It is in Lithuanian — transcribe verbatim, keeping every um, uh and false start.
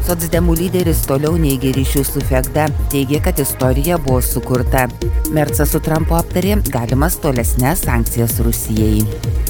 Socdemų lyderis toliau neigė ryšius su Fegda, teigė, kad istorija buvo sukurta. Mercas su Trumpu aptarė galimas tolesnes sankcijas Rusijai.